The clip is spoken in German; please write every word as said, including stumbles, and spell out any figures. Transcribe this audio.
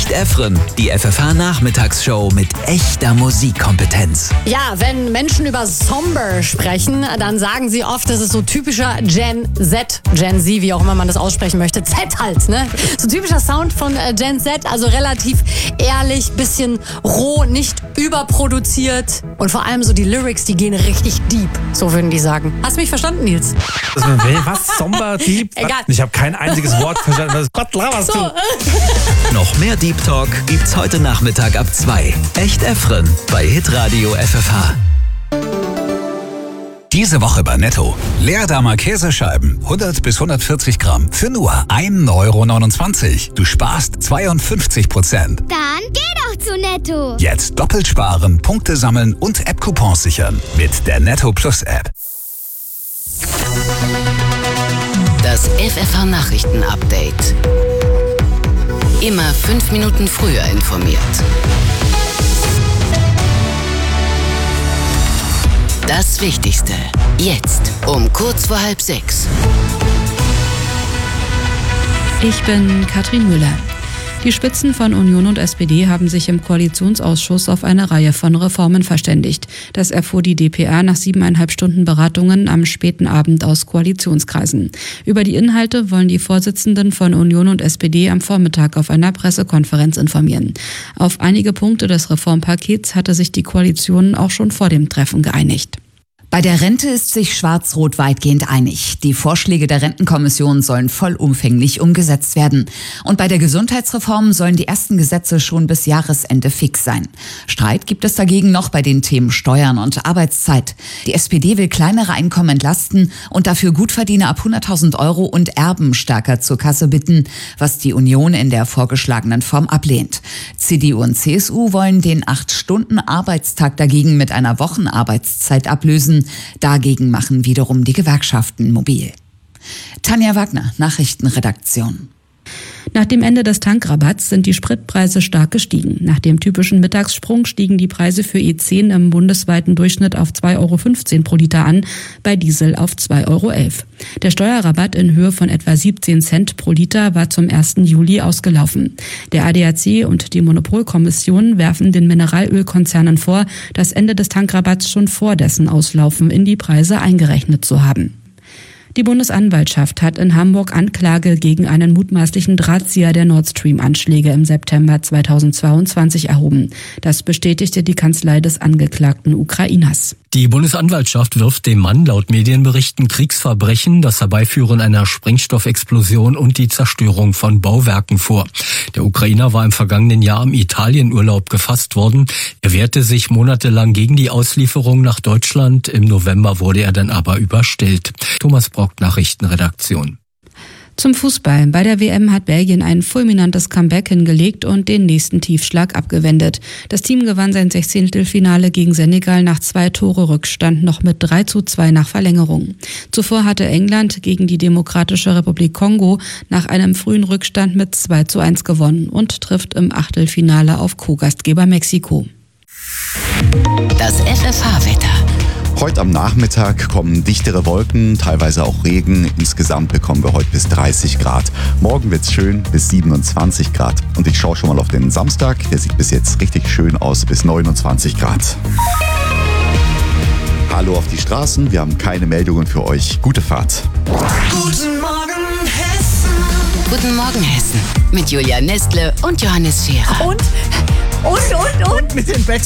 Echt Efren, die F F H-Nachmittagsshow mit echter Musikkompetenz. Ja, wenn Menschen über Somber sprechen, dann sagen sie oft, das ist so typischer Gen Z, Gen Z, wie auch immer man das aussprechen möchte. Z halt, ne? So typischer Sound von äh, Gen Z, also relativ ehrlich, bisschen roh, nicht überproduziert. Und vor allem so die Lyrics, die gehen richtig deep, so würden die sagen. Hast du mich verstanden, Nils? Was? Somber, deep? Egal. Ich habe kein einziges Wort verstanden. Was Gott laberst So, du? äh, Noch mehr Deep Talk gibt's heute Nachmittag ab zwei. Echt Efren bei Hitradio F F H. Diese Woche bei Netto. Leerdammer Käsescheiben, hundert bis hundertvierzig Gramm, für nur ein Euro neunundzwanzig. Du sparst zweiundfünfzig Prozent. Dann geh doch zu Netto. Jetzt doppelt sparen, Punkte sammeln und App-Coupons sichern. Mit der Netto Plus App. Das F F H-Nachrichten-Update. Immer fünf Minuten früher informiert. Das Wichtigste. Jetzt um kurz vor halb sechs. Ich bin Katrin Müller. Die Spitzen von Union und S P D haben sich im Koalitionsausschuss auf eine Reihe von Reformen verständigt. Das erfuhr die d p r nach siebeneinhalb Stunden Beratungen am späten Abend aus Koalitionskreisen. Über die Inhalte wollen die Vorsitzenden von Union und S P D am Vormittag auf einer Pressekonferenz informieren. Auf einige Punkte des Reformpakets hatte sich die Koalition auch schon vor dem Treffen geeinigt. Bei der Rente ist sich Schwarz-Rot weitgehend einig. Die Vorschläge der Rentenkommission sollen vollumfänglich umgesetzt werden. Und bei der Gesundheitsreform sollen die ersten Gesetze schon bis Jahresende fix sein. Streit gibt es dagegen noch bei den Themen Steuern und Arbeitszeit. Die S P D will kleinere Einkommen entlasten und dafür Gutverdiener ab hunderttausend Euro und Erben stärker zur Kasse bitten, was die Union in der vorgeschlagenen Form ablehnt. C D U und C S U wollen den acht-Stunden-Arbeitstag dagegen mit einer Wochenarbeitszeit ablösen. Dagegen machen wiederum die Gewerkschaften mobil. Tanja Wagner, Nachrichtenredaktion. Nach dem Ende des Tankrabatts sind die Spritpreise stark gestiegen. Nach dem typischen Mittagssprung stiegen die Preise für E zehn im bundesweiten Durchschnitt auf zwei Euro fünfzehn pro Liter an, bei Diesel auf zwei Euro elf. Der Steuerrabatt in Höhe von etwa siebzehn Cent pro Liter war zum ersten Juli ausgelaufen. Der A D A C und die Monopolkommission werfen den Mineralölkonzernen vor, das Ende des Tankrabatts schon vor dessen Auslaufen in die Preise eingerechnet zu haben. Die Bundesanwaltschaft hat in Hamburg Anklage gegen einen mutmaßlichen Drahtzieher der Nord Stream-Anschläge im September zweitausendzweiundzwanzig erhoben. Das bestätigte die Kanzlei des angeklagten Ukrainers. Die Bundesanwaltschaft wirft dem Mann laut Medienberichten Kriegsverbrechen, das Herbeiführen einer Sprengstoffexplosion und die Zerstörung von Bauwerken vor. Der Ukrainer war im vergangenen Jahr im Italienurlaub gefasst worden. Er wehrte sich monatelang gegen die Auslieferung nach Deutschland. Im November wurde er dann aber überstellt. Thomas Brock, Nachrichtenredaktion. Zum Fußball. Bei der W M hat Belgien ein fulminantes Comeback hingelegt und den nächsten Tiefschlag abgewendet. Das Team gewann sein Sechzehntelfinale gegen Senegal nach zwei Tore Rückstand noch mit drei zu zwei nach Verlängerung. Zuvor hatte England gegen die Demokratische Republik Kongo nach einem frühen Rückstand mit zwei zu eins gewonnen und trifft im Achtelfinale auf Co-Gastgeber Mexiko. Das F F H-Wetter. Heute am Nachmittag kommen dichtere Wolken, teilweise auch Regen. Insgesamt bekommen wir heute bis dreißig Grad. Morgen wird's schön bis siebenundzwanzig Grad. Und ich schaue schon mal auf den Samstag. Der sieht bis jetzt richtig schön aus, bis neunundzwanzig Grad. Hallo auf die Straßen. Wir haben keine Meldungen für euch. Gute Fahrt. Guten Morgen, Hessen. Guten Morgen, Hessen. Mit Julia Nestle und Johannes Scherer. Und, und, und, und. Mit den Backstreet